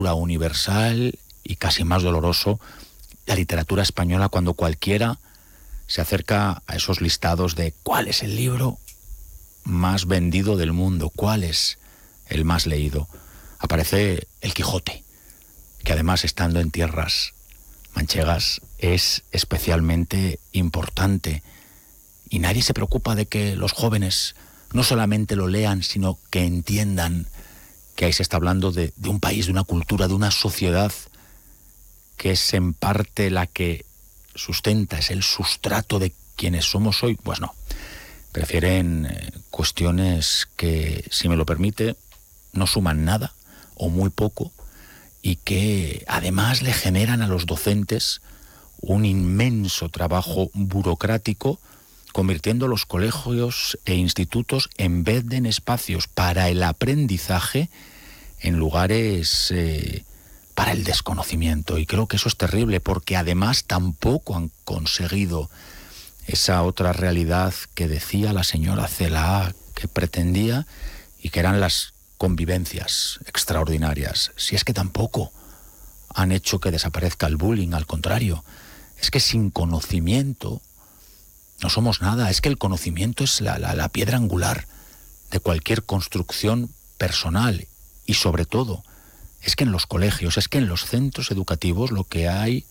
universal y casi más doloroso, la literatura española, cuando cualquiera se acerca a esos listados de cuál es el libro más vendido del mundo, cuál es el más leído. Aparece El Quijote, que además, estando en tierras manchegas, es especialmente importante. Y nadie se preocupa de que los jóvenes no solamente lo lean, sino que entiendan que ahí se está hablando de un país, de una cultura, de una sociedad que es en parte la que sustenta, es el sustrato de quienes somos hoy. Pues no, prefieren cuestiones que, si me lo permite, no suman nada o muy poco, y que además le generan a los docentes un inmenso trabajo burocrático, convirtiendo los colegios e institutos, en vez de en espacios para el aprendizaje, en lugares para el desconocimiento. Y creo que eso es terrible, porque además tampoco han conseguido esa otra realidad que decía la señora Celaá que pretendía, y que eran las convivencias extraordinarias. Si es que tampoco han hecho que desaparezca el bullying, al contrario, es que sin conocimiento no somos nada. Es que el conocimiento es la piedra angular de cualquier construcción personal. Y sobre todo, es que en los colegios, es que en los centros educativos lo que hay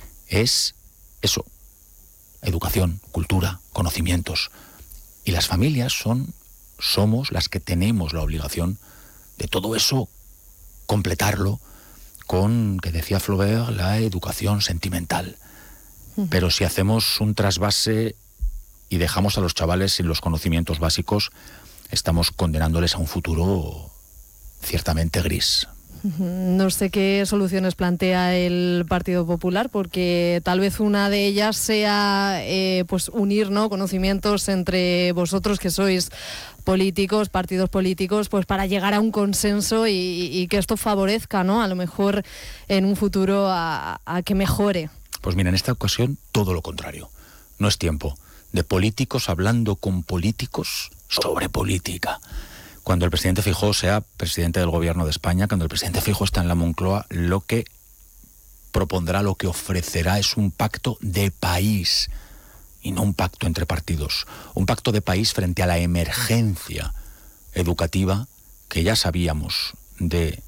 es eso: educación, cultura, conocimientos. Y las familias somos las que tenemos la obligación de todo eso completarlo con, que decía Flaubert, la educación sentimental. Pero si hacemos un trasvase y dejamos a los chavales sin los conocimientos básicos, estamos condenándoles a un futuro ciertamente gris. No sé qué soluciones plantea el Partido Popular, porque tal vez una de ellas sea pues unir, ¿no?, conocimientos entre vosotros, que sois políticos, partidos políticos, pues para llegar a un consenso y que esto favorezca, ¿no?, a lo mejor en un futuro a que mejore. Pues mira, en esta ocasión todo lo contrario. No es tiempo de políticos hablando con políticos sobre política. Cuando el presidente Feijóo sea presidente del gobierno de España, cuando el presidente Feijóo está en la Moncloa, lo que propondrá, lo que ofrecerá es un pacto de país y no un pacto entre partidos. Un pacto de país frente a la emergencia educativa, que ya sabíamos de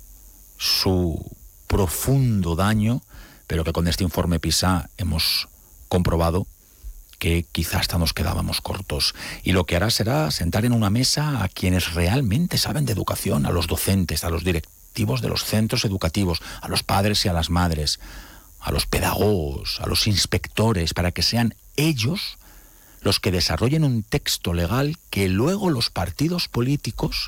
su profundo daño, pero que con este informe PISA hemos comprobado que quizás hasta nos quedábamos cortos. Y lo que hará será sentar en una mesa a quienes realmente saben de educación, a los docentes, a los directivos de los centros educativos, a los padres y a las madres, a los pedagogos, a los inspectores, para que sean ellos los que desarrollen un texto legal que luego los partidos políticos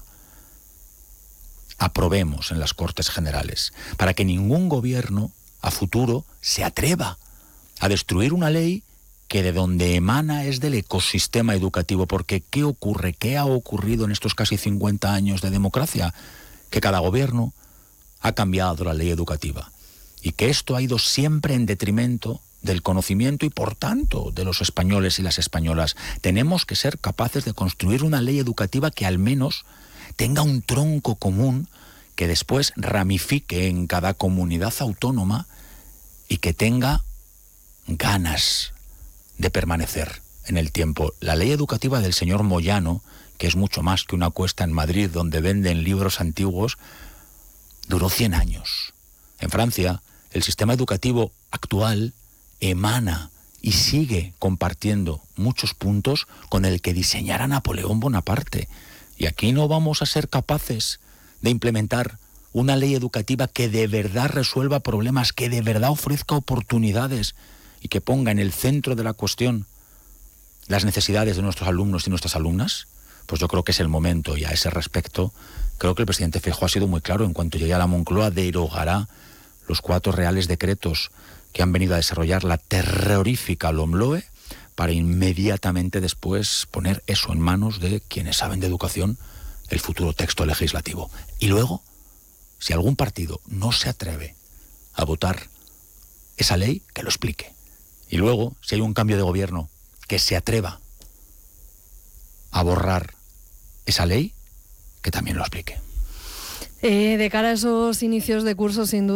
aprobemos en las Cortes Generales, para que ningún gobierno a futuro se atreva a destruir una ley que de donde emana es del ecosistema educativo. Porque ¿qué ocurre? ¿Qué ha ocurrido en estos casi 50 años de democracia? Que cada gobierno ha cambiado la ley educativa y que esto ha ido siempre en detrimento del conocimiento y, por tanto, de los españoles y las españolas. Tenemos que ser capaces de construir una ley educativa que al menos tenga un tronco común, que después ramifique en cada comunidad autónoma y que tenga ganas de permanecer en el tiempo. La ley educativa del señor Moyano, que es mucho más que una cuesta en Madrid donde venden libros antiguos, duró 100 años. En Francia, el sistema educativo actual emana y sigue compartiendo muchos puntos con el que diseñara Napoleón Bonaparte. Y aquí no vamos a ser capaces de implementar una ley educativa que de verdad resuelva problemas, que de verdad ofrezca oportunidades y que ponga en el centro de la cuestión las necesidades de nuestros alumnos y nuestras alumnas. Pues yo creo que es el momento, y a ese respecto creo que el presidente Feijóo ha sido muy claro. En cuanto llegue a la Moncloa, derogará los 4 reales decretos que han venido a desarrollar la terrorífica LOMLOE, para inmediatamente después poner eso en manos de quienes saben de educación, el futuro texto legislativo. Y luego, si algún partido no se atreve a votar esa ley, que lo explique. Y luego, si hay un cambio de gobierno que se atreva a borrar esa ley, que también lo explique. De cara a esos inicios de curso, sin duda.